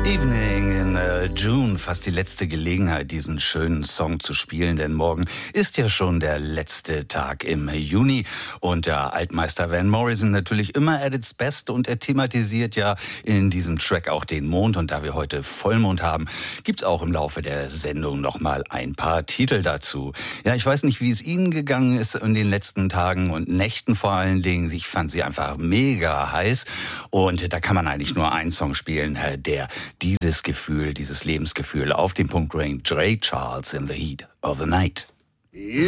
Evening in June, fast die letzte Gelegenheit, diesen schönen Song zu spielen, denn morgen ist ja schon der letzte Tag im Juni und der Altmeister Van Morrison natürlich immer at its best und er thematisiert ja in diesem Track auch den Mond und da wir heute Vollmond haben, gibt's auch im Laufe der Sendung nochmal ein paar Titel dazu. Ja, ich weiß nicht, wie es Ihnen gegangen ist in den letzten Tagen und Nächten vor allen Dingen. Ich fand sie einfach mega heiß und da kann man eigentlich nur einen Song spielen, der dieses Gefühl, dieses Lebensgefühl auf den Punkt bringt. Ray Charles in the Heat of the Night.